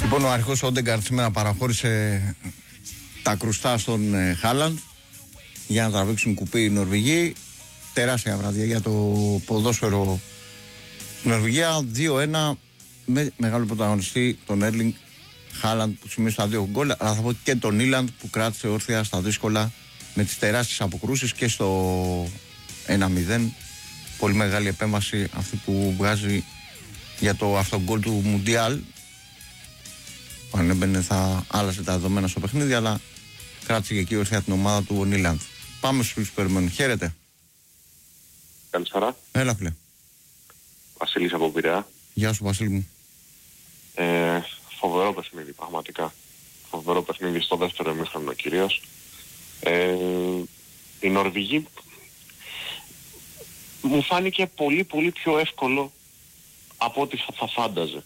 Λοιπόν, ο αρχηγός Όντεγκαρντ σήμερα παραχώρησε τα κρουστά στον Χάλαντ για να τραβήξουν κουπί οι Νορβηγοί. Τεράστια βραδιά για το ποδόσφαιρο Νορβηγία. 2-1 με μεγάλο πρωταγωνιστή τον Έρλινγκ Χάλαντ που σημείωσε τα 2 γκολ. Αλλά θα πω και τον Ήλαντ που κράτησε όρθια στα δύσκολα με τις τεράστιες αποκρούσεις και στο 1-0. Πολύ μεγάλη επέμβαση αυτή που βγάζει για το αυτό γκολ του Μουντιάλ. Αν έμπαινε θα άλλασε τα δεδομένα στο παιχνίδι, αλλά κράτησε και εκεί ορθιά την ομάδα του ο Νίλαντ. Πάμε στους περιμένουν. Χαίρετε. Καλησπέρα. Έλα φίλε. Βασίλης από Πειραιά. Γεια σου Βασίλη μου. Φοβερό παιχνίδι πραγματικά. Φοβερό παιχνίδι στο δεύτερο ημίχρονο κυρίως. Οι Νορβηγοί μου φάνηκε πολύ πιο εύκολο από ό,τι θα φάνταζε.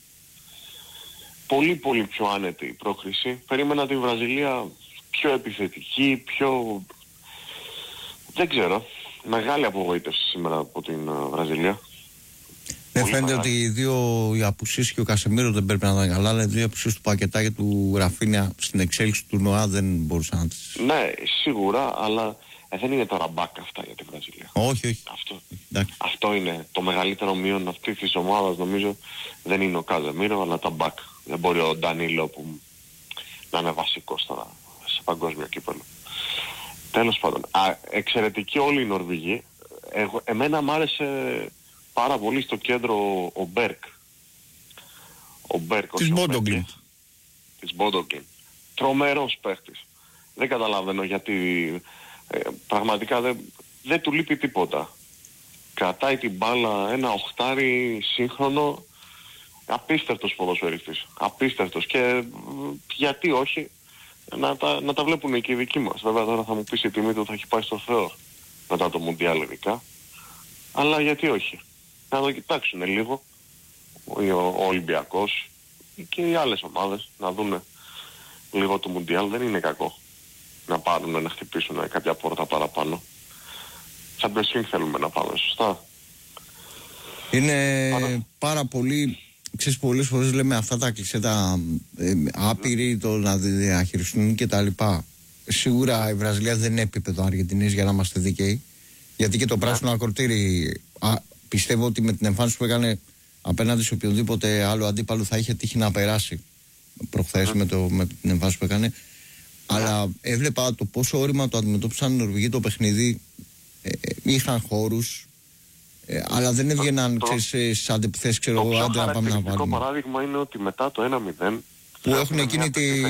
Πολύ πιο άνετη η πρόκριση. Περίμενα τη Βραζιλία πιο επιθετική, πιο... δεν ξέρω. Μεγάλη απογοήτευση σήμερα από την Βραζιλία. Δεν φαίνεται ότι οι απουσίες και ο Κασεμίρο δεν πρέπει να ήταν καλά, αλλά οι δύο απουσίες του Πακετά και του Ραφίνια στην εξέλιξη του ΝΟΑ δεν μπορούσαν να τις... Ναι, σίγουρα, αλλά δεν είναι τώρα μπακ αυτά για τη Βραζιλία. Όχι. Αυτό είναι το μεγαλύτερο μείον αυτής της ομάδας, νομίζω. Δεν είναι ο Καζεμίρο, αλλά τα μπακ. Δεν μπορεί ο Ντανίλο που να είναι βασικός τώρα σε παγκόσμιο κύπελλο. Τέλος πάντων. Εξαιρετικοί όλοι οι Νορβηγοί. Εμένα μ' άρεσε πάρα πολύ στο κέντρο ο Μπέρκ. Ο Μπέρκ. Της Μπόντογκλιν. Της Μπόντογκλιν. Τρομερός παίχτης. Δεν καταλαβαίνω γιατί πραγματικά δεν του λείπει τίποτα. Κρατάει την μπάλα, ένα οχτάρι σύγχρονο, απίστευτος ποδοσφαιριστής. Απίστευτος. Και γιατί όχι να τα βλέπουν και οι δικοί μας. Βέβαια τώρα θα μου πεις η τιμή του θα έχει πάει στο Θεό μετά το Μουντιάλ ειδικά. Αλλά γιατί όχι. Να το κοιτάξουν λίγο ο Ολυμπιακός και οι άλλες ομάδες να δουν λίγο το Μουντιάλ. Δεν είναι κακό να πάρουν να χτυπήσουν κάποια πόρτα παραπάνω. Champions League θέλουμε να πάμε, σωστά. Είναι πάρα πολύ... Ξέρεις, πολλές φορές λέμε αυτά τα κλισέ, τα άπειροι, το να διαχειριστούν και τα λοιπά. Σίγουρα η Βραζιλία δεν είναι επίπεδο Αργεντινής για να είμαστε δίκαιοι. Γιατί και το πράσινο ακροτήρι πιστεύω ότι με την εμφάνιση που έκανε απέναντι σε οποιοδήποτε άλλο αντίπαλο θα είχε τύχει να περάσει προχθές με την εμφάνιση που έκανε. Αλλά έβλεπα το πόσο όρημα το αντιμετώπισαν οι Νορβηγοί το παιχνίδι. Είχαν χώρους, αλλά δεν έβγαιναν στις αντεπιθέσεις, ξέρω εγώ, άντε να πάμε να βάλουμε. Το παράδειγμα είναι ότι μετά το 1-0 που έχουν εκείνη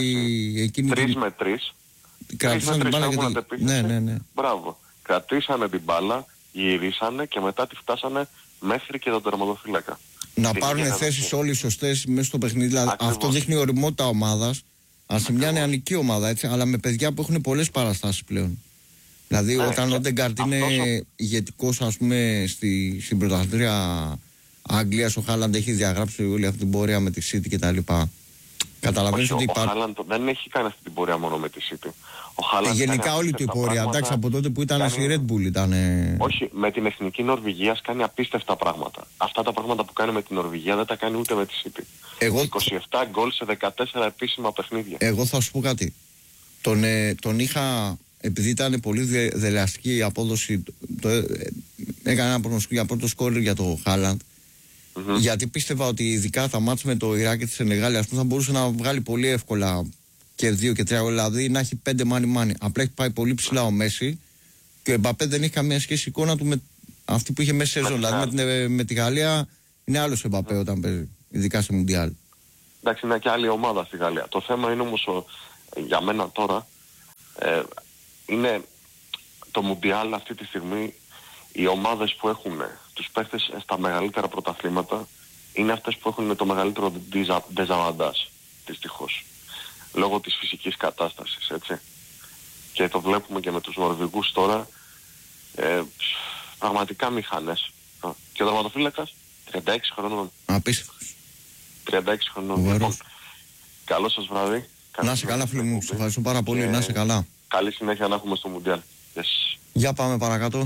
3 με 3 κρατήσαν την μπάλα γιατί... Ναι. Μπράβο. Κρατήσανε την μπάλα, γυρίσανε και μετά τη φτάσανε μέχρι και τον τερματοφύλακα. Να πάρουν θέσεις όλοι σωστές μέσα στο παιχνίδι. Δηλαδή, αυτό δείχνει οριμότητα ομάδας. Αν σε μια νεανική ομάδα, έτσι, αλλά με παιδιά που έχουν πολλές παραστάσεις πλέον. Δηλαδή, όταν ο Όντεγκαρντ είναι ηγετικός, ας πούμε, στην πρωταθλήτρια Αγγλίας, ο Χάλαντ έχει διαγράψει όλη αυτή την πορεία με τη City κτλ. Καταλαβαίνεις ότι ο Χάλαντ δεν έχει κάνει αυτή την πορεία μόνο με τη City. Γενικά όλη την πορεία. Εντάξει, από τότε που ήταν στη Red Bull ήταν... Όχι, με την εθνική Νορβηγίας κάνει απίστευτα πράγματα. Αυτά τα πράγματα που κάνει με την Νορβηγία δεν τα κάνει ούτε με τη City. 27 γκολ σε 14 επίσημα παιχνίδια. Εγώ θα σου πω κάτι. Τον είχα, επειδή ήταν πολύ δελεαστική η απόδοση, έκανα ένα προγνωστικό για πρώτο σκόρ για το Χάλαντ. Γιατί πίστευα ότι ειδικά τα μάτς με το Ιράκ και τη Σενεγάλη, ας πούμε, θα μπορούσε να βγάλει πολύ εύκολα και 2 και 3, δηλαδή να έχει 5 μάνι. Απλά έχει πάει πολύ ψηλά ο Μέση και ο Εμπαπέ δεν έχει καμία σχέση εικόνα του με αυτή που είχε μέσα σεζόν. Δηλαδή με τη Γαλλία είναι άλλος Εμπαπέ όταν παίζει, ειδικά σε Μουντιάλ. Εντάξει, είναι και άλλη ομάδα στη Γαλλία. Το θέμα είναι όμως για μένα τώρα είναι το Μουντιάλ αυτή τη στιγμή. Οι ομάδες που έχουν τους παίχτες στα μεγαλύτερα πρωταθλήματα είναι αυτές που έχουν το μεγαλύτερο ντεζαβαντάζ, δυστυχώς. Λόγω της φυσικής κατάστασης, έτσι. Και το βλέπουμε και με τους Νορβηγούς τώρα, πραγματικά μηχανές. Και ο τερματοφύλακας, 36 χρονών. Απίστευτος. 36 χρονών. Λοιπόν, καλό σας βράδυ. Να είσαι καλά φίλε μου, σε ευχαριστώ πάρα πολύ, να είσαι καλά. Καλή συνέχεια να έχουμε στο Μουντιάλ. Yes. Για πάμε παρακάτω.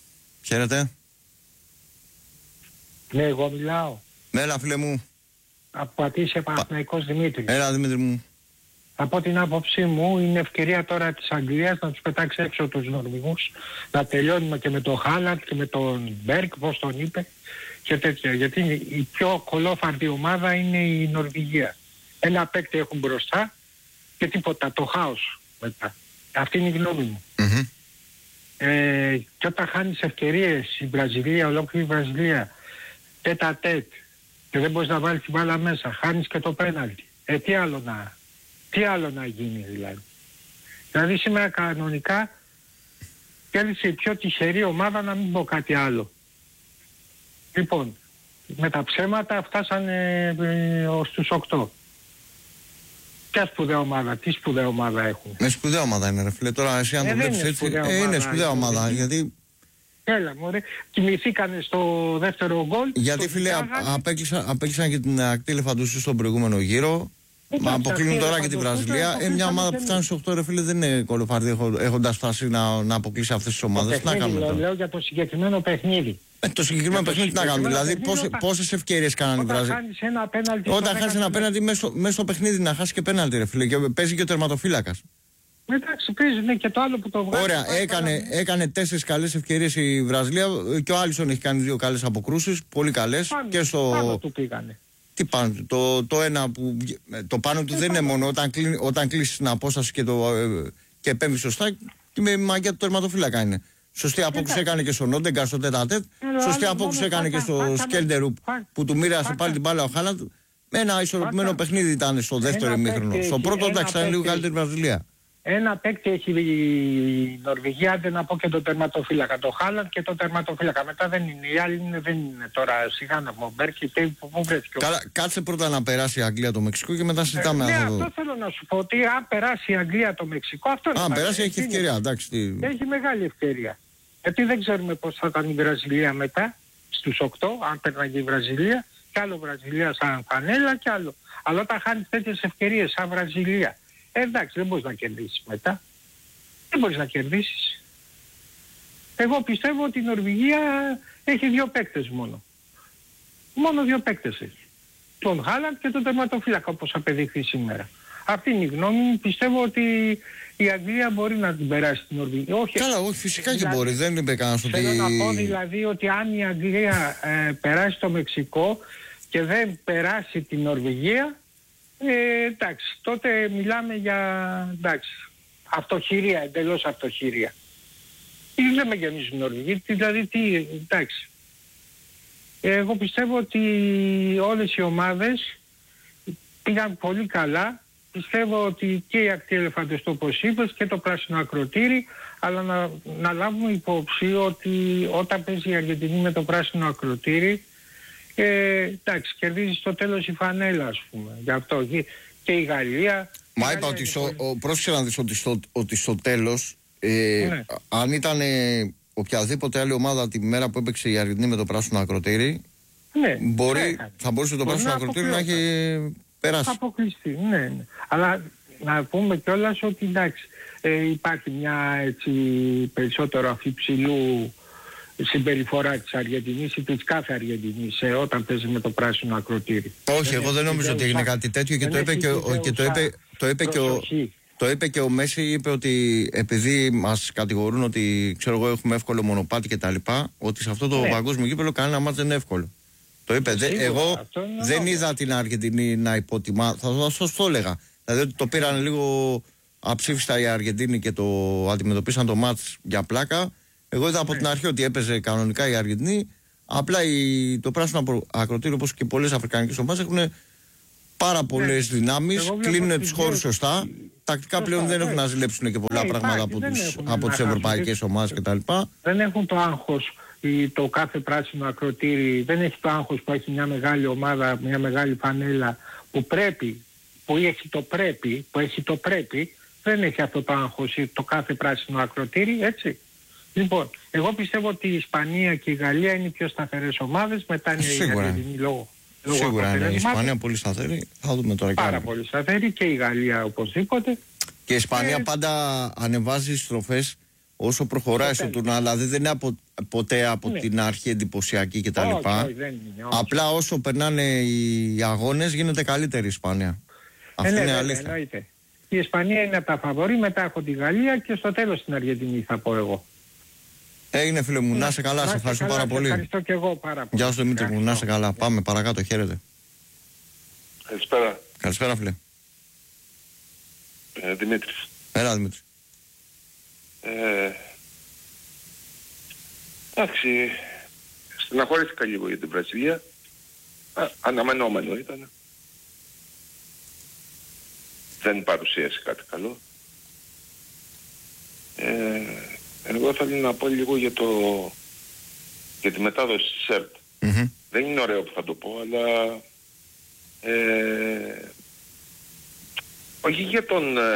Χαίρετε. Ναι, εγώ μιλάω. Έλα φίλε μου. από Αττήσια Παναθηναϊκός Δημήτρη. Έλα Δημήτρη μου. Από την άποψή μου είναι ευκαιρία τώρα της Αγγλίας να τους πετάξει έξω τους Νορβηγούς, να τελειώνουμε και με τον Χάλαντ και με τον Μπέρκ, πώς τον είπε, και τέτοια. Γιατί η πιο κολόφαρτη ομάδα είναι η Νορβηγία. Ένα παίκτη έχουν μπροστά και τίποτα, το χάος μετά. Αυτή είναι η γνώμη μου. Και όταν χάνεις ευκαιρίες, η Βραζιλία, ολόκληρη η Βραζιλία, τέτα τέτ, και δεν μπορείς να βάλεις την μπάλα μέσα, χάνεις και το πέναλτι. Τι άλλο να γίνει δηλαδή. Δηλαδή σήμερα κανονικά κέρδισε η πιο τυχερή ομάδα, να μην πω κάτι άλλο. Λοιπόν, με τα ψέματα φτάσανε στους 8. Ποια σπουδαία ομάδα, τι σπουδαία ομάδα έχουν. Με σπουδαία ομάδα είναι ρε φίλε, τώρα εσύ αν το βλέπεις έτσι, είναι σπουδαία ομάδα, γιατί... Έλα μωρέ, κοιμηθήκανε στο δεύτερο γκολ. Γιατί φίλε απέκλεισαν και την ακτή Ελεφαντοστού στον προηγούμενο γύρο. Μα αποκλίνουν τώρα και τη Βραζιλία. Μια ομάδα που φτάνει στους 8 ρε φίλε δεν είναι κολοφάρτη έχοντας φτάσει να αποκλείσει αυτές τις ομάδες. Τι να κάνουμε τώρα. Λέω για το συγκεκριμένο παιχνίδι. Το συγκεκριμένο παιχνίδι τι να κάνουμε. Δηλαδή πόσες ευκαιρίες κάνανε οι Βραζιλιοί. Όταν χάσεις ένα πέναλτι μέσα στο παιχνίδι να χάσει και πέναλτι ρε φίλε. Και παίζει και ο τερματοφύλακας. Εντάξει, παίζει και το άλλο που το βγάζει. Ωραία, έκανε 4 καλές ευκαιρίες η Βραζιλία και ο Άλισον έχει κάνει 2 καλές αποκρούσεις, πολύ καλές. Και στο... Πάνω του πήγανε. Τι πάνω του, το ένα που. Το πάνω του δεν είναι μόνο όταν κλείσει την απόσταση και επέμβει σωστά, και με μαγιά του τερματοφύλακα είναι. Σωστή απόκριση έκανε και στον Νόντεγκα στο τέτα-τέτ. Σωστή απόκριση έκανε και στο Σκέλντερου που του μοίρασε πάλι την μπάλα ο Χάλαντ. Με ένα ισορροπημένο παιχνίδι ήταν στο δεύτερο ημίχρονο. Στο πρώτο εντάξει ήταν λίγο καλύτερη Βραζιλία. Ένα παίκτη έχει η Νορβηγία, αν δεν να πω και το τερματοφύλακα. Το Χάλαντ και το τερματοφύλακα. Μετά δεν είναι. Οι άλλοι δεν είναι τώρα. Σιγά να πω. Μπέρκι, πού βρέθηκε. Καλά, κάτσε πρώτα να περάσει η Αγγλία το Μεξικό και μετά συζητάμε. Ναι, αυτό θέλω να σου πω. Ότι αν περάσει η Αγγλία το Μεξικό, αυτό είναι. Αν περάσει έχει ευκαιρία. Εντάξει, έχει μεγάλη ευκαιρία. Γιατί δεν ξέρουμε πώς θα ήταν η Βραζιλία μετά, στους 8, αν περνάγει η Βραζιλία. Κι άλλο Βραζιλία σαν φανέλα κι άλλο. Αλλά όταν χάνεις τέτοιες ευκαιρίες σαν Βραζιλία. Εντάξει, δεν μπορείς να κερδίσεις μετά. Δεν μπορείς να κερδίσεις. Εγώ πιστεύω ότι η Νορβηγία έχει 2 παίκτες μόνο. Μόνο 2 παίκτες έχει. Τον Χάλαντ και τον τερματοφύλακα, όπως απεδείχθη σήμερα. Αυτή είναι η γνώμη μου. Πιστεύω ότι η Αγγλία μπορεί να την περάσει την Νορβηγία. Καλά, όχι, φυσικά δηλαδή, και μπορεί. Δεν είπε κανένας ότι... Θέλω να πω δηλαδή ότι αν η Αγγλία περάσει το Μεξικό και δεν περάσει την Νορβηγία, εντάξει, τότε μιλάμε για αυτοχειρία, εντελώς αυτοχειρία. Δεν με γεμίζουν οι Νορβηγοί, δηλαδή εντάξει. Εγώ πιστεύω ότι όλες οι ομάδες πήγαν πολύ καλά. Πιστεύω ότι και η ακτή Ελεφαντοστού όπως είπες και το πράσινο ακροτήρι, αλλά να λάβουμε υπόψη ότι όταν παίζει η Αργεντινή με το πράσινο ακροτήρι, εντάξει, κερδίζει στο τέλος η φανέλα, ας πούμε. Γι' αυτό και η Γαλλία. Μα είπα ότι πρόσεξε να δεις ότι στο τέλος, ναι, αν ήταν οποιαδήποτε άλλη ομάδα τη μέρα που έπαιξε η Αργεντινή με το πράσινο ακροτήρι, ναι, θα μπορούσε το πράσινο ακροτήρι να έχει περάσει. Θα αποκλειστεί, ναι. Αλλά να πούμε κιόλας ότι εντάξει, υπάρχει μια έτσι περισσότερο αφιψηλού συμπεριφορά της Αργεντινής ή της κάθε Αργεντινής όταν παίζει με το πράσινο ακροτήρι. Όχι, εγώ δεν νομίζω ότι έγινε κάτι τέτοιο και το είπε και ο Μέση. Είπε ότι επειδή μας κατηγορούν ότι ξέρω εγώ έχουμε εύκολο μονοπάτι και τα λοιπά, ότι σε αυτό το παγκόσμιο γήπεδο κανένα μάτς δεν είναι εύκολο. Το είπε. Εγώ δεν είδα την Αργεντινή να υποτιμά. Θα σας το έλεγα. Δηλαδή ότι το πήραν λίγο αψήφιστα οι Αργεντίνοι και το αντιμετωπίσαν το μάτς για πλάκα. Εγώ είδα από την αρχή ότι έπαιζε κανονικά η Αργεντινή. Απλά το πράσινο ακροτήριο, όπως και πολλές αφρικανικές ομάδες, έχουν πάρα πολλές δυνάμεις, κλείνουν τους χώρους σωστά. Τακτικά πλέον δεν έχουν να ζηλέψουν και πολλά πράγματα από τις ευρωπαϊκές ομάδες κτλ. Δεν έχουν το άγχος. Το κάθε πράσινο ακροτήρι δεν έχει το άγχος που έχει μια μεγάλη ομάδα, μια μεγάλη φανέλα που έχει το πρέπει, δεν έχει αυτό το άγχος το κάθε πράσινο ακροτήρι, έτσι. Λοιπόν, εγώ πιστεύω ότι η Ισπανία και η Γαλλία είναι οι πιο σταθερές ομάδες, μετά είναι η Αργεντινή λόγω σίγουρα είναι η Ισπανία πολύ σταθερή, θα δούμε τώρα. Πάρα πολύ σταθερή και η Γαλλία οπωσδήποτε. Και η Ισπανία πάντα ανεβάζει στροφές όσο προχωράει στο τουρνουά, δηλαδή δεν είναι ποτέ από την αρχή εντυπωσιακή κτλ. Απλά όσο περνάνε οι αγώνες γίνεται καλύτερη η Ισπανία. Αυτό είναι αλήθεια. Εννοείται. Η Ισπανία είναι από τα φαβορί, μετά έχω τη Γαλλία και στο τέλος την Αργεντινή θα πω εγώ. Έγινε φίλε μου, να είσαι καλά, σε ευχαριστώ πάρα πολύ. Ευχαριστώ και εγώ πάρα πολύ. Γεια σου Δημήτρη μου, να είσαι καλά. Πάμε παρακάτω, χαίρετε. Καλησπέρα. Καλησπέρα φίλε. Δημήτρης. Έλα Δημήτρη. Εντάξει, στεναχωρήθηκα λίγο για την Βραζιλία. Αναμενόμενο ήταν. Δεν παρουσίασε κάτι καλό. Εγώ θέλω να πω λίγο για τη μετάδοση της ΣΕΡΤ. Δεν είναι ωραίο που θα το πω, αλλά όχι για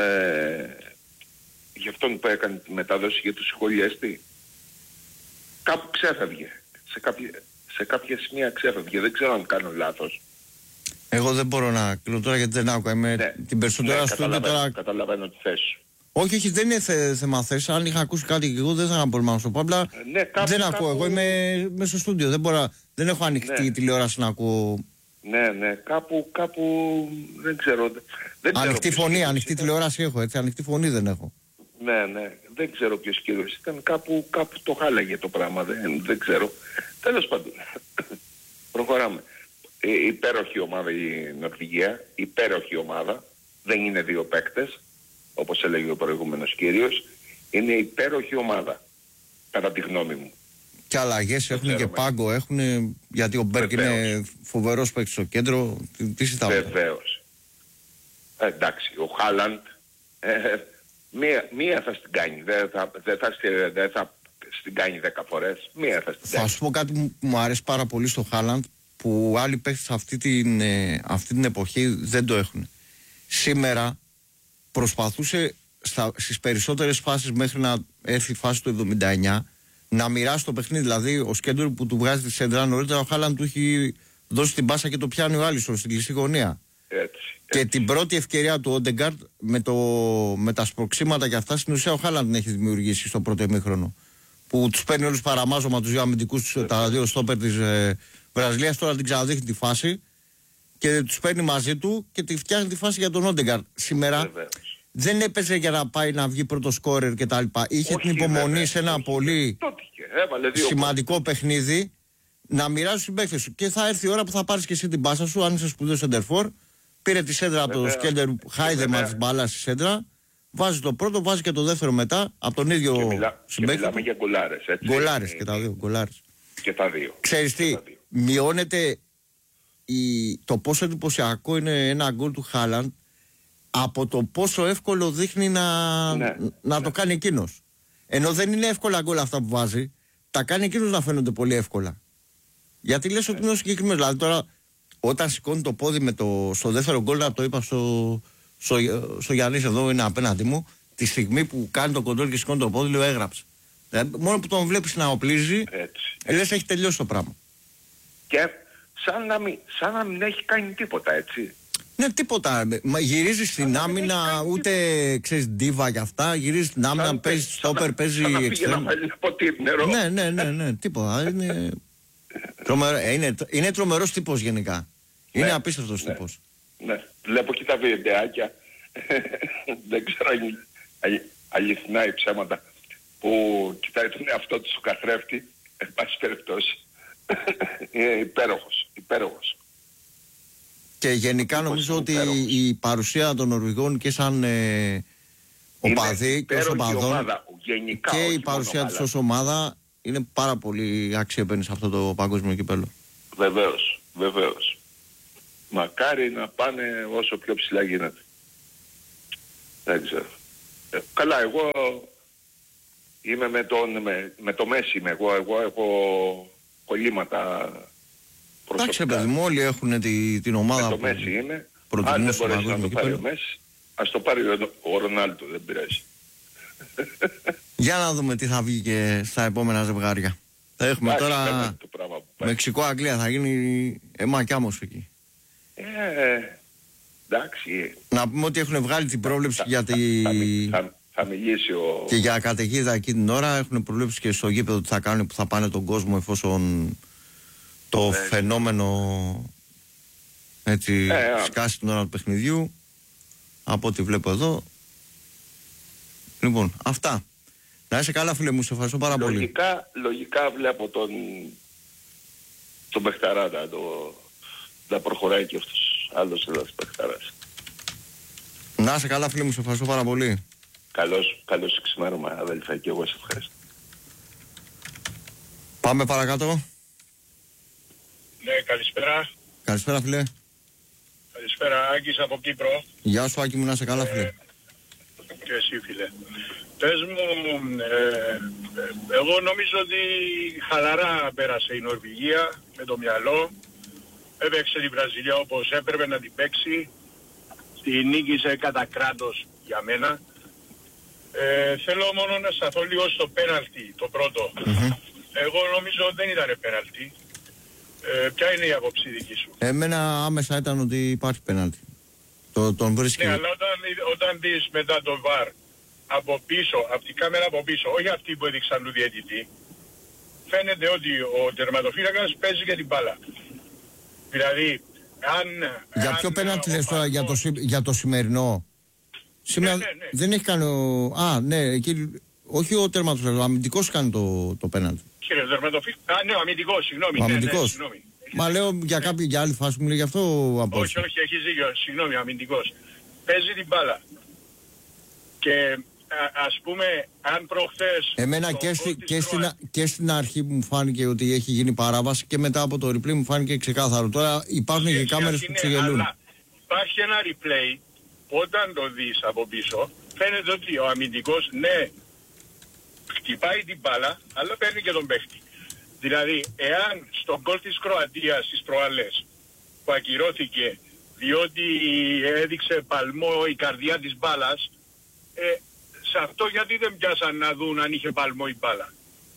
για αυτόν που έκανε τη μετάδοση, για τους σχολιαστή. Κάπου ξέφευγε. Σε κάποια σημεία ξέφευγε. Δεν ξέρω αν κάνω λάθος. Εγώ δεν μπορώ να κλείνω τώρα γιατί δεν άκουγα. Την περισσότερα στούντιο τώρα. Καταλαβαίνω τη θέση σου. Όχι, δεν είναι θέμα θέση. Αν είχα ακούσει κάτι και εγώ δεν θα είχα πρόβλημα να σου πω. Απλά δεν ακούω. Εγώ είμαι μέσα στο στούντιο. Δεν έχω ανοιχτή τηλεόραση να ακούω. Ναι. Κάπου δεν ξέρω. Ανοιχτή φωνή, ανοιχτή τηλεόραση έχω. Έτσι, ανοιχτή φωνή δεν έχω. Ναι. Δεν ξέρω ποιος κύριος ήταν. Κάπου το χάλαγε το πράγμα. Δεν ξέρω. Τέλος πάντων. Προχωράμε. Υπέροχη ομάδα η Νορβηγία. Υπέροχη ομάδα. Δεν είναι δύο παίκτες, όπως έλεγε ο προηγούμενος κύριος. Είναι υπέροχη ομάδα, κατά τη γνώμη μου. Και αλλαγές έχουν και πάγκο έχουν, γιατί ο Μπέρκ είναι φοβερός παίκτης στο κέντρο. Τι συζητάμε. Βεβαίως. Εντάξει, ο Χάλαντ μία θα στην κάνει. Δεν θα στην κάνει 10 φορές. Μία θα στην κάνει. Θα σου πω κάτι που μου αρέσει πάρα πολύ στο Χάλαντ, που άλλοι παίκτες αυτή την εποχή δεν το έχουν. Σήμερα προσπαθούσε στις περισσότερες φάσεις, μέχρι να έρθει η φάση του 79, να μοιράσει το παιχνίδι. Δηλαδή ο Σκέντορ που του βγάζει τη σέντρα νωρίτερα, ο Χάλαντ του έχει δώσει την πάσα και το πιάνει ο Άλισον στην κλειστή γωνία. Έτσι. Και την πρώτη ευκαιρία του Όντεγκαρντ με τα σπροξήματα και αυτά, στην ουσία ο Χάλαντ την έχει δημιουργήσει στο πρώτο ημίχρονο. Που τους παίρνει όλους παραμάζωμα, τους δύο αμυντικούς, τα δύο στόπερ της Βραζιλίας. Τώρα την ξαναδείχνει τη φάση και τους παίρνει μαζί του και τη φτιάχνει τη φάση για τον Όντεγκαρντ. Σήμερα δεν έπαιζε για να πάει να βγει πρώτο σκόρερ κτλ. Είχε την υπομονή σε ένα πολύ σημαντικό παιχνίδι να μοιράζει τους συμπαίκτες σου. Και θα έρθει η ώρα που θα πάρεις και εσύ την πάσα σου, αν είσαι σπουδαίος σεντερφόρ. Πήρε τη σέντρα από το Σκέντερ, Χάιδεμαν τη μπάλα στη σέντρα. Βάζει το πρώτο, βάζει και το δεύτερο μετά από τον ίδιο συμπαίκτη. Μιλάμε για γκολάρες, έτσι. Γκολάρες και τα δύο. Γκολάρες. Και τα δύο. Ξέρεις τι, μειώνεται το πόσο εντυπωσιακό είναι ένα γκολ του Χάλαντ από το πόσο εύκολο δείχνει να το κάνει εκείνος. Ενώ δεν είναι εύκολα γκολ αυτά που βάζει, τα κάνει εκείνος να φαίνονται πολύ εύκολα. Γιατί λες ότι είναι ο συγκεκριμένος. Δηλαδή τώρα, όταν σηκώνει το πόδι στο δεύτερο γκολ, να το είπα στο Γιάννης, εδώ είναι απέναντι μου, τη στιγμή που κάνει το κοντρόλ και σηκώνει το πόδι, λέω έγραψε. Δηλαδή, μόνο που τον βλέπεις να οπλίζει, λες έχει τελειώσει το πράγμα. Και σαν να μην έχει κάνει τίποτα, έτσι. Ναι, τίποτα. Γυρίζει στην άμυνα, ούτε ξέρεις ντίβα κι αυτά. Γυρίζει στην άμυνα, παίζει στόπερ, παίζει εξτρέμ. Ναι, τίποτα. Είναι τρομερός τύπος γενικά. Είναι απίστευτος τύπος. Ναι, βλέπω και τα βιντεάκια. Δεν ξέρω αληθινά ή ψέματα που κοιτάει τον εαυτό του στο καθρέφτη. Εν πάση περιπτώσει. Είναι υπέροχος. Και γενικά νομίζω ότι η παρουσία των Νορβηγών και σαν οπαδοί και ως οπαδών και η παρουσία τους ως ομάδα είναι πάρα πολύ αξιέπαινη σε αυτό το παγκόσμιο κύπελλο. Βεβαίως. Μακάρι να πάνε όσο πιο ψηλά γίνεται. Δεν ξέρω. Καλά, εγώ είμαι με το Μέση είμαι. Εγώ έχω κολλήματα. Εντάξει, παιδί μου, όλοι έχουν την ομάδα που Μέση είναι. Αν δεν μπορέσει να το πάρει ο Μέση, ας το πάρει ο Ρονάλντο, δεν πειράζει. Για να δούμε τι θα βγει και στα επόμενα ζευγάρια. Θα έχουμε τώρα Μεξικό-Αγγλία, θα γίνει αίμα κι άμμος εκεί. Εντάξει. Να πούμε ότι έχουν βγάλει την πρόβλεψη για θα μιλήσει ο... Και για καταιγίδα εκείνη την ώρα έχουν προβλέψει και στο γήπεδο τι θα κάνουν, που θα πάνε τον κόσμο εφόσον το φαινόμενο έτσι σκάσει την ώρα του παιχνιδιού. Από ό,τι βλέπω εδώ. Λοιπόν, αυτά. Να είσαι καλά, φίλε μου, σε ευχαριστώ πάρα πολύ. Λογικά βλέπω τον Μπεχταρά να προχωράει και αυτός άλλος ένας Μπεχταράς. Να είσαι καλά, φίλε μου, σε ευχαριστώ πάρα πολύ. Καλώς ξημέρωμα, αδελφέ, και εγώ σε ευχαριστώ. Πάμε παρακάτω. Ναι, καλησπέρα. Καλησπέρα, φίλε. Καλησπέρα, Άκης από Κύπρο. Γεια σου, Άκη μου, να είσαι καλά, φίλε. Και εσύ, φίλε. Πες μου, εγώ νομίζω ότι χαλαρά πέρασε η Νορβηγία με το μυαλό. Έπαιξε τη Βραζιλία όπως έπρεπε να την παίξει. Τη νίκησε κατά κράτος για μένα. Θέλω μόνο να σταθώ λίγο στο πέναλτι, το πρώτο. Εγώ νομίζω δεν ήταν πέναλτι. Ποια είναι η άποψη δική σου? Εμένα άμεσα ήταν ότι υπάρχει πέναλτι. Τον βρίσκει. Ναι, αλλά όταν δεις μετά το VAR από πίσω, από την κάμερα από πίσω, όχι αυτή που έδειξαν του διαιτητή, φαίνεται ότι ο τερματοφύλακας παίζει και την μπάλα. Δηλαδή, για ποιο πέναλτι λες τώρα, για το σημερινό? Σήμερα ναι. δεν έχει κάνει όχι ο τερματοφύλακας, ο αμυντικός κάνει το πέναλτι. Κύριε τερματοφύλακα, ναι, ο αμυντικός, συγγνώμη. Ο αμυντικός. Συγγνώμη. Μα λέω για άλλη φάση μου λέει γι' αυτό απόψε. Όχι, έχεις δίκιο, συγγνώμη, αμυντικός. Παίζει την μπάλα. Και ας πούμε, αν προχθές... Εμένα και στην αρχή μου φάνηκε ότι έχει γίνει παράβαση και μετά από το replay μου φάνηκε ξεκάθαρο. Τώρα υπάρχουν και κάμερες που ξεγελούν. Αλλά υπάρχει ένα replay, όταν το δεις από πίσω, φαίνεται ότι ο αμυντικός, ναι, χτυπάει την μπάλα, αλλά παίρνει και τον παίχτη. Δηλαδή, εάν στον γκολ της Κροατίας στις προάλλες που ακυρώθηκε διότι έδειξε παλμό η καρδιά της μπάλας, σε αυτό γιατί δεν πιάσαν να δουν αν είχε παλμό η μπάλα?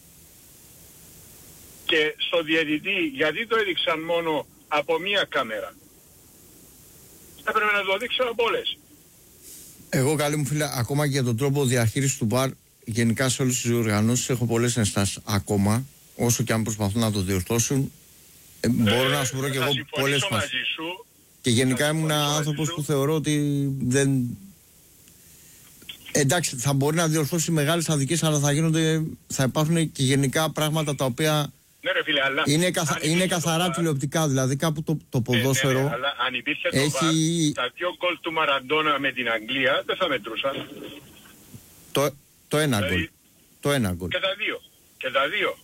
Και στο διαιτητή γιατί το έδειξαν μόνο από μία κάμερα? Έπρεπε να το δείξαν από όλες. Εγώ, καλή μου φίλε, ακόμα και για τον τρόπο διαχείρισης του ΒΑΡ, γενικά σε όλες τις οργανώσεις έχω πολλές ενστάσεις ακόμα. Όσο και αν προσπαθούν να το διορθώσουν, μπορώ να σου βρω και εγώ πολλές φάσεις. Και γενικά ήμουν άνθρωπος που θεωρώ ότι δεν... Εντάξει, θα μπορεί να διορθώσει μεγάλες αδικίες, αλλά θα υπάρχουν και γενικά πράγματα τα οποία ναι, ρε φίλε, αλλά είναι καθαρά τηλεοπτικά. Δηλαδή κάπου το ποδόσφαιρο. Ναι, αλλά αν υπήρχε έχει... τα δύο γκολ του Μαραντόνα με την Αγγλία δεν θα μετρούσαν. Το ένα γκολ. Δηλαδή, το ένα γκολ. Και τα δύο.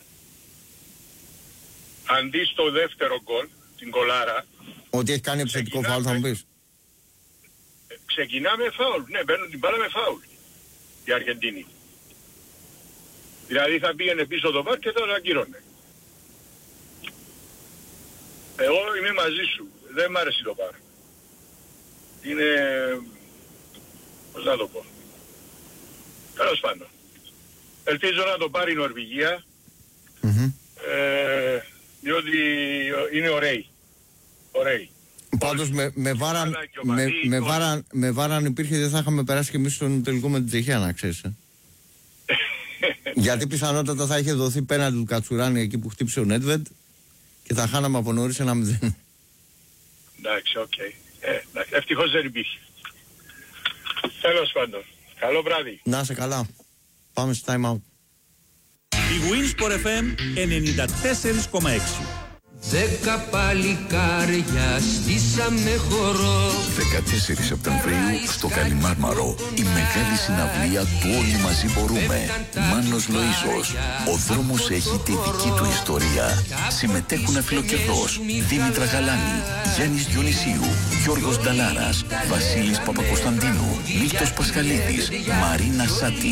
Αν δεις το δεύτερο γκολ, την γκολάρα... Ότι έχει κάνει επιθετικό φάουλ, θα μου πεις? Ξεκινά με φάουλ. Ναι, παίρνουν την μπάλα με φάουλ η Αργεντίνη. Δηλαδή θα πήγαινε πίσω το VAR και τώρα ακυρώνε. Εγώ είμαι μαζί σου. Δεν μ' άρεσε το VAR. Είναι... πώς να το πω. Τέλος πάντων. Ελπίζω να το πάρει η Νορβηγία. Διότι είναι ωραίοι. Πάντως με βάραν υπήρχε, δεν θα είχαμε περάσει και εμείς στον τελικό με την Τσεχία, να ξέρεις. Γιατί πιθανότατα θα είχε δοθεί πέναντι του Κατσουράνη εκεί που χτύπησε ο Νέντβεντ και θα χάναμε από νωρίς 1-0. Εντάξει, οκ. Ευτυχώς δεν υπήρχε. Τέλος πάντων. Καλό βράδυ. Να είσαι καλά. Πάμε στο time out. Η Winsport FM 94,6. 10 παλικάρια στήσαμε χορό. 14 Σεπτεμβρίου στο Καλιμάρμαρο. Η μεγάλη συναυλία του Όλοι Μαζί Μπορούμε. Μάνος Λοΐζος. Ο δρόμος έχει τη δική του ιστορία. Συμμετέχουν αφιλοκερδός Δήμητρα Γαλάνη, Γιάννης Διονυσίου, Γιώργος Νταλάρας, Βασίλης Παπακοσταντίνου, Μίλτος Πασχαλίδης, Μαρίνα Σάτη.